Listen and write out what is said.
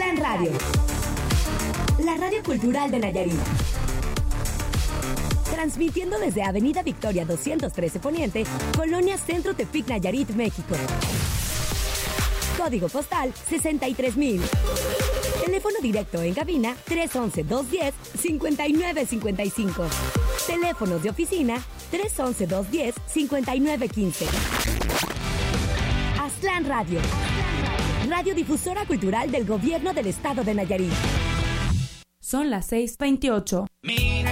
Aztlán Radio, la radio cultural de Nayarit. Transmitiendo desde Avenida Victoria 213 Poniente, Colonia Centro Tepic, Nayarit, México. Código postal 63,000. Teléfono directo en cabina 311-210-5955. Teléfonos de oficina 311-210-5915. Aztlán Radio, radiodifusora cultural del Gobierno del Estado de Nayarit. Son las 6:28.